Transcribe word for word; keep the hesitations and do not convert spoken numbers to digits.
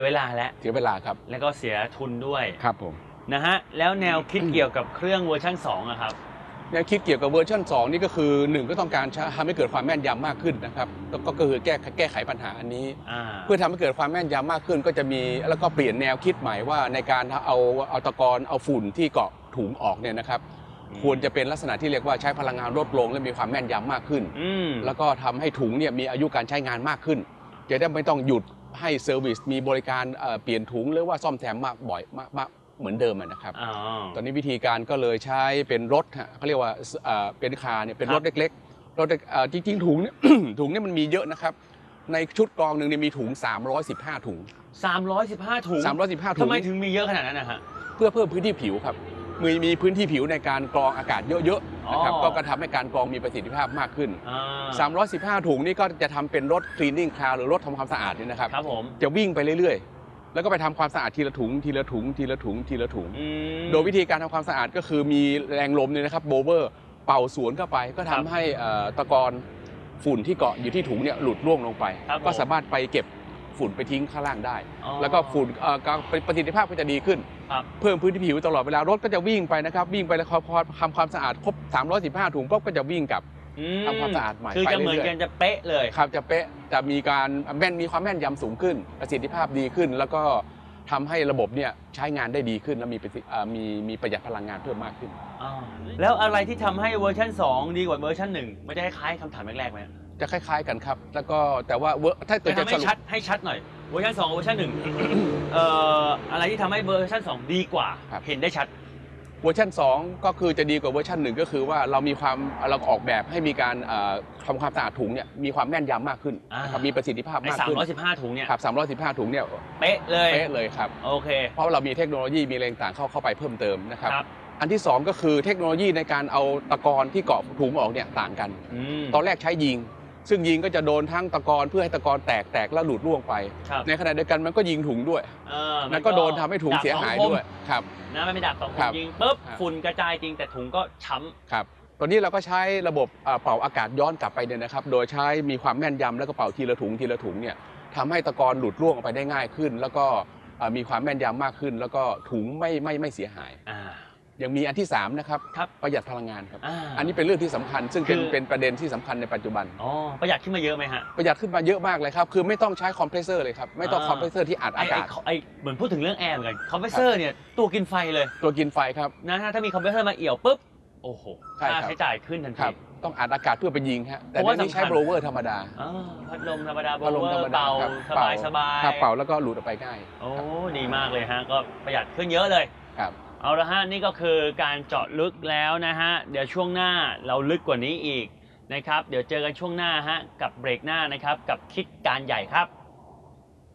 เวลาและเสียเวลาครับแล้วก็เสียทุนด้วยครับผมนะฮะแล้วแนวคิดเกี่ยวกับเครื่องเวอร์ชันสองอะครับแนวคิดเกี่ยวกับเวอร์ชันสองนี่ก็คือหนึ่งก็ต้องการทำให้เกิดความแม่นยำมากขึ้นนะครับก็คือแก้แก้ไขปัญหาอันนี้เพื่อทำให้เกิดความแม่นยำมากขึ้นก็จะมีแล้วก็เปลี่ยนแนวคิดใหม่ว่าในการเอาเอาตะกอนเอาฝุ่นที่เกาะถุงออกเนี่ยนะครับควรจะเป็นลักษณะที่เรียกว่าใช้พลังงานลดลงและมีความแม่นยำมากขึ้นแล้วก็ทำให้ถุงเนี่ยมีอายุการใช้งานมากขึ้นจะได้ไม่ต้องหยุดให้เซอร์วิสมีบริการเปลี่ยนถุงหรือว่าซ่อมแซมมากบ่อยมากเหมือนเดิมนะครับตอนนี้วิธีการก็เลยใช้เป็นรถเขาเรียกว่าเป็นคาร์เนี่ยเป็นรถเล็กๆรถจริงๆถุงเนี่ยถุงเนี่ยมันมีเยอะนะครับในชุดกรองหนึ่งเนี่ยมีถุงสามร้อยสิบห้าถุงสามร้อยสิบห้าถุงสามร้อยสิบห้าถุงทำไมถึงมีเยอะขนาดนั้นนะฮะเพื่อเพิ่มพื้นที่ผิวครับมีมีพื้นที่ผิวในการกรองอากาศเยอะๆนะครับก็ทำให้การกรองมีประสิทธิภาพมากขึ้นสามร้อยสิบห้าถุงนี่ก็จะทำเป็นรถ cleaning car หรือรถทำความสะอาดนี่นะครับครับผมจะวิ่งไปเรื่อยๆแล้วก็ไปทำความสะอาดทีละถุงทีละถุงทีละถุงทีละถุงโดยวิธีการทำความสะอาดก็คือมีแรงลมเนี่ยนะครับโบเวอร์เป่าสวนเข้าไปก็ทำให้ตะกอนฝุ่นที่เกาะอยู่ที่ถุงเนี่ยหลุดร่วงลงไปก็สามารถไปเก็บฝุ่นไปทิ้งข้างล่างได้แล้วก็ฝุ่นประสิทธิภาพก็จะดีขึ้นเพิ่มพื้นที่ผิวตลอดเวลารถก็จะวิ่งไปนะครับวิ่งไปแล้วพอทำความสะอาดครบสามร้อยสิบห้าถุงปุ๊บก็จะวิ่งกลับทำความสะอาดใหม่คือจะเหมือนกันจะเป๊ะเลยครับจะเป๊ะจะมีการแม่นมีความแม่นยำสูงขึ้นประสิทธิภาพดีขึ้นแล้วก็ทำให้ระบบเนี่ยใช้งานได้ดีขึ้นและมีมีมีประหยัดพลังงานเพิ่มมากขึ้นแล้วอะไรที่ทำให้เวอร์ชันสองดีกว่าเวอร์ชันหนึ่งไม่ได้คล้ายคำถามแรกๆไหมจะคล้ายๆกันครับแล้วก็แต่ว่าถ้าตัวจะให้ชัดให้ชัดหน่อยเวอร์ชันสองเวอร์ชันหนึ่งเอ่ออะไรที่ทำให้เวอร์ชันสองดีกว่าเห็นได้ชัดเวอร์ชันสองก็คือจะดีกว่าเวอร์ชันหนึ่งก็คือว่าเรามีความเราออกแบบให้มีการทำความสะอาดถุงเนี่ยมีความแม่นยำมากขึ้นครับมีประสิทธิภาพมากขึ้นสามร้อยสิบห้าถุงเนี่ยครับสามร้อยสิบห้าถุงเนี่ยเป๊ะเลยเป๊ะเลยครับโอเคเพราะเรามีเทคโนโลยีมีอะไรต่างเข้าเข้าไปเพิ่มเติมนะครับอันที่สองก็คือเทคโนโลยีในการเอาตะกอนที่เกาะถุงออกเนี่ยต่างกันตอนแรกใช้ยิงซึ่งยิงก็จะโดนทั้งตะกอนเพื่อให้ตะกอนแตกแตกแล้วหลุดร่วงไปในขณะเดียวกันมันก็ยิงถุงด้วยแล้วก็โดนทำให้ถุงเสียหายด้วยครับนะมันไม่ดับสองคมยิงปุ๊บฝุ่นกระจายจริงแต่ถุงก็ช้ำครับตอนนี้เราก็ใช้ระบบเป่าอากาศย้อนกลับไปเนี่ยนะครับโดยใช้มีความแม่นยำแล้วก็เป่าทีละถุงทีละถุงเนี่ยทำให้ตะกอนหลุดร่วงออกไปได้ง่ายขึ้นแล้วก็มีความแม่นยำมากขึ้นแล้วก็ถุงไม่ไม่ไม่เสียหายยังมีอันที่สามนะครับประหยัดพลังงานครับอันนี้เป็นเรื่องที่สำคัญซึ่งเป็นเป็นประเด็นที่สำคัญในปัจจุบันอ๋อประหยัดขึ้นมาเยอะไหมฮะประหยัดขึ้นมาเยอะมากเลยครับคือไม่ต้องใช้คอมเพรสเซอร์เลยครับไม่ต้องคอมเพรสเซอร์ที่อัดอากาศไอเหมือนพูดถึงเรื่องแอร์เหมือนกันคอมเพรสเซอร์เนี่ยตัวกินไฟเลยตัวกินไฟครับนะถ้ามีคอมเพรสเซอร์มาเอี่ยวปุ๊บโอ้โหค่าใช้จ่ายขึ้นทันทีต้องอัดอากาศเพื่อไปยิงฮะแต่นี่ใช้โบรเวอร์ธรรมดาพัดลมธรรมดาโบรเวอร์เป่าสบายสบายเป่าแล้วก็หลุดออกไปง่ายโอ้ดีมากเลยฮะก็ประหยัดขึ้นเยอะเลยครับเอาละฮะนี่ก็คือการเจาะลึกแล้วนะฮะเดี๋ยวช่วงหน้าเราลึกกว่านี้อีกนะครับเดี๋ยวเจอกันช่วงหน้าฮะกับเบรกหน้านะครับกับคิดการใหญ่ครับ